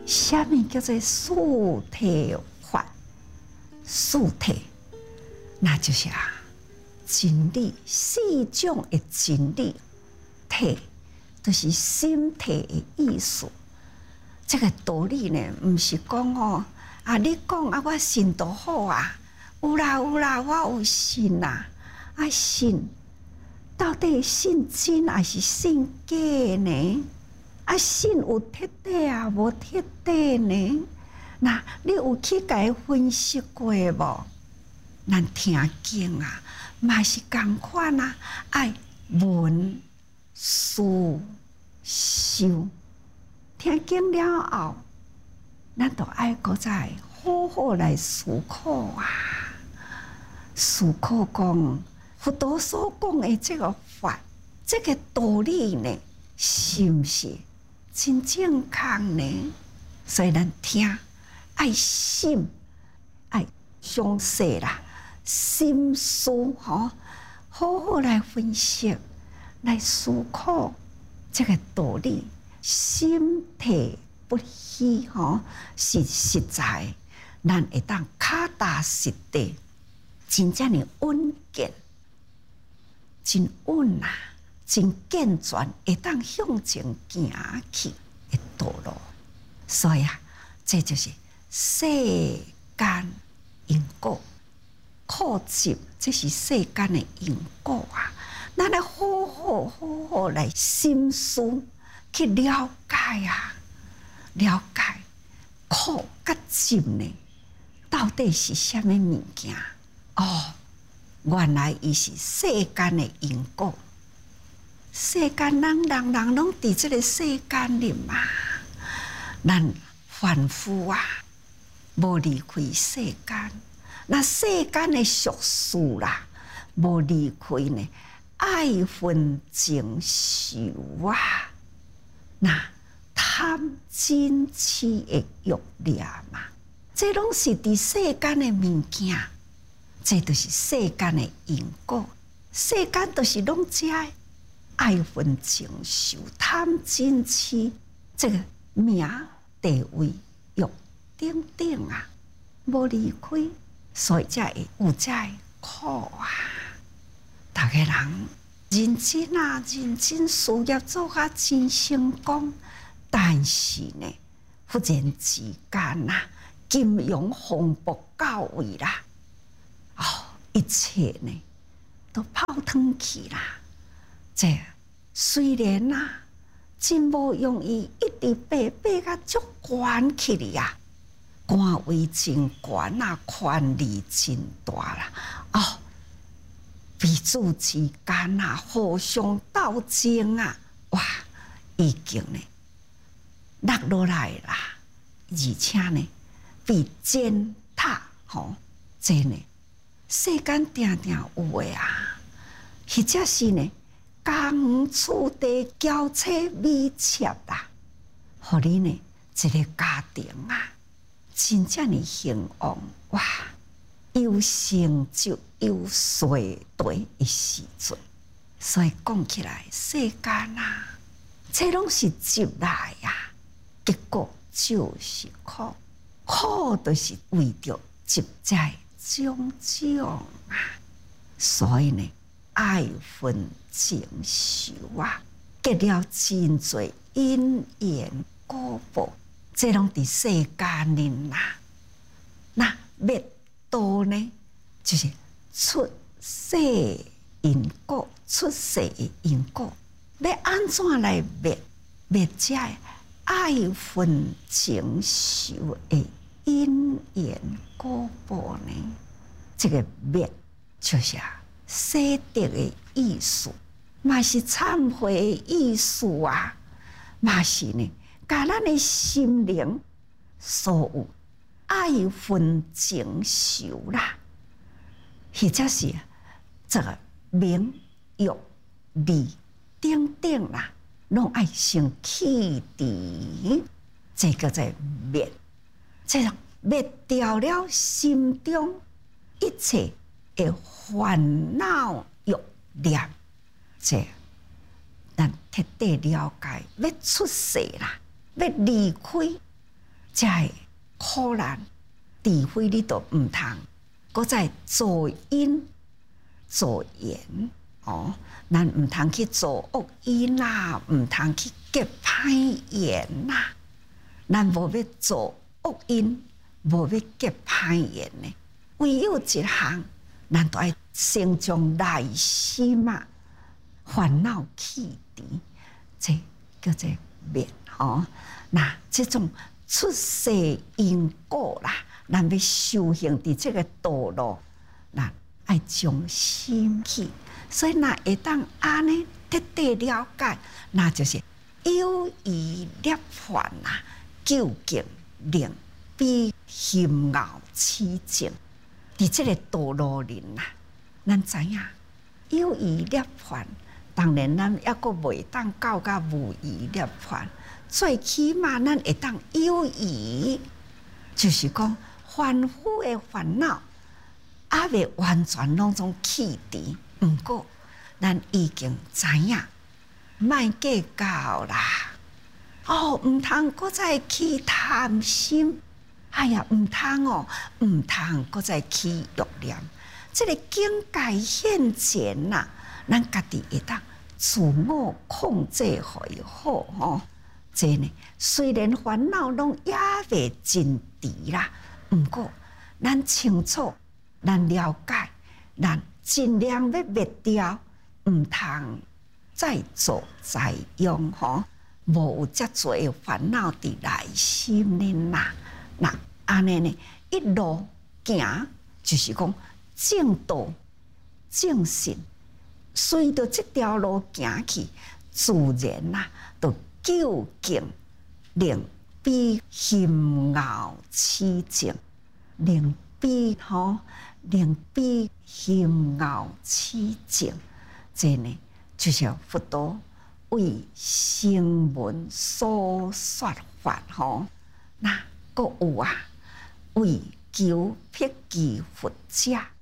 什么叫做四谛法？四谛，那就是真理，四种的真理。谛就是心谛的意思。这个道理呢，不是讲你讲我信都好有啦，我有信信到底信真还是信假呢？信有铁底无铁底呢？那你有去甲分析过无？咱听经嘛是同款爱闻思修。听经了后，咱就爱搁再好好来思考思考讲佛陀所讲的这个法，这个道理呢，是不是真正确呢？所以咱听爱信，爱详细心思好好来分析，来思考这个道理，心体不虚是实在，咱会当脚踏实地，真正的稳健，真稳真健全，会当向前行去的道路。所以这就是世间因果。苦集，这是世间的因果咱来好好来深思，去了解了解苦甲集呢，到底是什么物件？原来伊是世间的因果。世间人拢伫这个世间里咱凡夫无离开世间。那世间的俗事无离开呢爱恨情仇那贪嗔痴的欲念这拢是伫世间的物件，这就是世间的因果。世间都是拢这爱恨情仇、贪嗔痴，这个名地位欲等等无离开。所以才会有这苦大家人认真认真事业做甲真成功，但是呢，忽然之间金融风暴到位一切呢都泡汤去这虽然真无容易，一直爬甲足悬起哩官位真悬权力真大彼此之间互相斗争已经呢落落来啦，而且呢被践踏这呢世间定定有诶或者是呢家园厝地娇妻美妾互你呢一个家庭真正的兴旺有成就有衰退的时阵，所以讲起来，世间这拢是集来结果就是苦，苦就是为着集在种种所以呢，爱恨情仇结了真侪因缘果报。这拢伫世间里那灭道呢，就是出世因果，出世的因果，要安怎来灭这爱恨情仇的因缘果报呢？这个灭就是洗涤的意思，嘛是忏悔的意思嘛是呢。把咱的心灵所有爱恨情仇或者是这个名欲利等等拢爱先弃除，这个在灭，这样灭掉了心中一切的烦恼欲念，这咱彻底了解，要出世要离开才会苦难，除非你都毋通，搁再做因做言哦，咱毋通去做恶因啦，毋通去结歹言啦，咱无要做恶因，无要结歹言呢。唯有一项，咱都要先将内心啊烦恼去除，这叫做灭吼。那这种出世因果啦，咱要修行伫这个道路，咱爱将心去。所以若会当安尼彻底了解，那就是有余涅槃啊，究竟令比心熬痴情。伫这个道路里呐，咱知影有余涅槃，当然咱抑阁袂当到甲无余涅槃，最起码咱会当有余，就是讲凡夫的烦恼还未完全拢总去除，毋过咱已经知影，莫计较啦。哦，毋通搁再起贪心。哎呀，毋通哦，毋通搁再起欲念，这个境界现前呐，咱家己会当自我控制互伊好吼。这呢，虽然烦恼拢也未真除啦，毋过咱清楚，咱了解，咱尽量要灭掉，毋通再做再用吼，无有遮多的烦恼伫内心里啦。那安尼呢，一路行就是讲正道正信，随着这条路行去，自然啦，就究竟令比心熬痴情，令比心熬痴情，这呢就是佛陀为声闻所说法吼。那搁有啊，为求辟支佛者。